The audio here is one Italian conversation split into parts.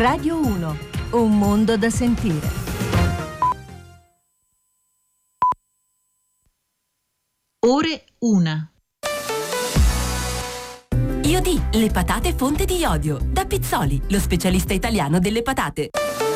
Radio 1, un mondo da sentire. Ore 1. Iodi, le patate fonte di iodio. Da Pizzoli, lo specialista italiano delle patate.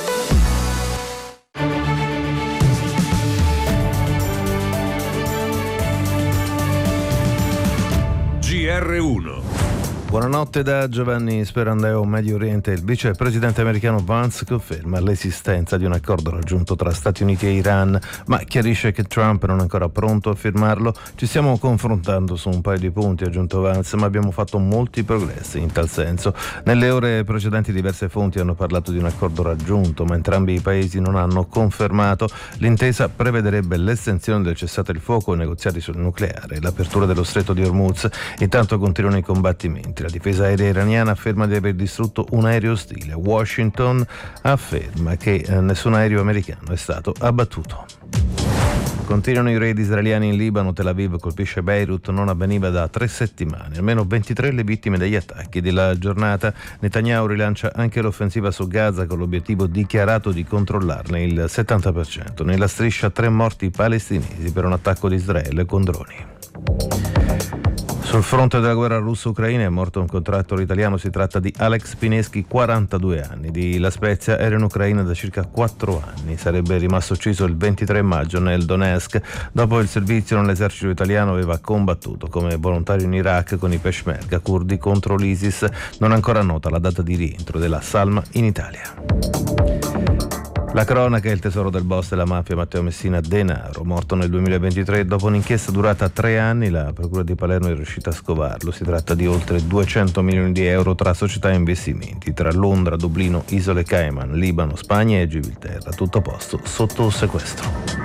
GR1. Buonanotte da Giovanni Sperandeo. Medio Oriente. Il vicepresidente americano Vance conferma l'esistenza di un accordo raggiunto tra Stati Uniti e Iran, ma chiarisce che Trump non è ancora pronto a firmarlo. Ci stiamo confrontando su un paio di punti, ha aggiunto Vance, ma abbiamo fatto molti progressi in tal senso. Nelle ore precedenti diverse fonti hanno parlato di un accordo raggiunto, ma entrambi i paesi non hanno confermato. L'intesa prevederebbe l'estensione del cessate il fuoco e negoziati sul nucleare e l'apertura dello stretto di Hormuz. Intanto continuano i combattimenti. La difesa aerea iraniana afferma di aver distrutto un aereo ostile. Washington afferma che nessun aereo americano è stato abbattuto. Continuano i raid israeliani in Libano. Tel Aviv colpisce Beirut, non avveniva da 3 settimane. Almeno 23 le vittime degli attacchi della giornata. Netanyahu rilancia anche l'offensiva su Gaza con l'obiettivo dichiarato di controllarne il 70%. Nella striscia 3 morti palestinesi per un attacco di Israele con droni. Sul fronte della guerra russo-ucraina è morto un contrattore italiano. Si tratta di Alex Pineschi, 42 anni, di La Spezia, era in Ucraina da circa 4 anni. Sarebbe rimasto ucciso il 23 maggio nel Donetsk. Dopo il servizio nell'esercito italiano aveva combattuto come volontario in Iraq con i Peshmerga curdi contro l'ISIS. Non è ancora nota la data di rientro della salma in Italia. La cronaca è il tesoro del boss della mafia Matteo Messina Denaro, morto nel 2023 dopo un'inchiesta durata 3 anni. La procura di Palermo è riuscita a scovarlo. Si tratta di oltre 200 milioni di euro tra società e investimenti tra Londra, Dublino, Isole Cayman, Libano, Spagna e Gibilterra. Tutto a posto sotto sequestro.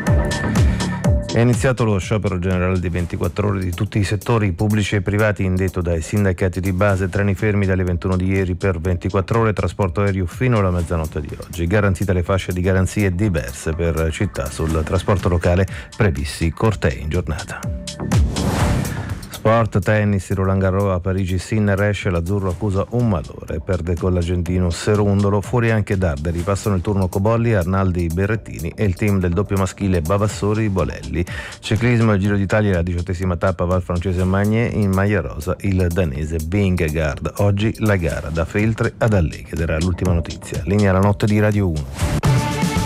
È iniziato lo sciopero generale di 24 ore di tutti i settori pubblici e privati indetto dai sindacati di base. Treni fermi dalle 21 di ieri per 24 ore, trasporto aereo fino alla mezzanotte di oggi. Garantite le fasce di garanzie diverse per città. Sul trasporto locale previsti cortei in giornata. Sport, tennis, Roland Garros a Parigi, Sinner esce, l'azzurro accusa un malore, perde con l'argentino Serundolo, fuori anche Darderi, passano il turno Cobolli, Arnaldi, Berrettini e il team del doppio maschile Bavassori, Bolelli. Ciclismo, il Giro d'Italia, la 18ª tappa Val Francese Magné, in maglia rosa il danese Vingegaard. Oggi la gara da Feltre ad Alleghe, ed era l'ultima notizia. Linea la notte di Radio 1.